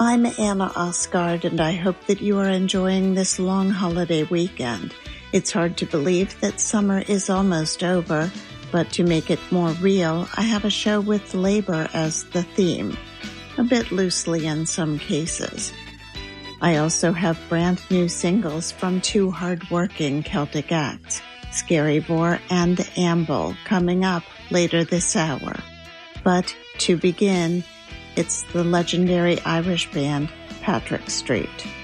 I'm Anna Osgard, and I hope that you are enjoying this long holiday weekend. It's hard to believe that summer is almost over, but to make it more real, I have a show with labor as the theme, a bit loosely in some cases. I also have brand new singles from two hard-working Celtic acts, Skerryvore and Amble, coming up later this hour. But to begin, it's the legendary Irish band Patrick Street.